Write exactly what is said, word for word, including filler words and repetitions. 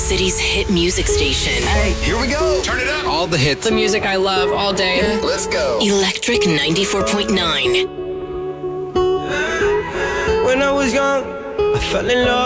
City's hit music station. Hey, here we go. Turn it up. All the hits. The music I love all day. Yeah. Let's go. Electric ninety-four point nine. When I was young, I fell in love.